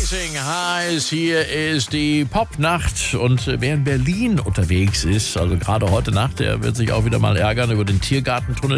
Racing heißt, hier ist die Popnacht und wer in Berlin unterwegs ist, also gerade heute Nacht, der wird sich auch wieder mal ärgern über den Tiergartentunnel.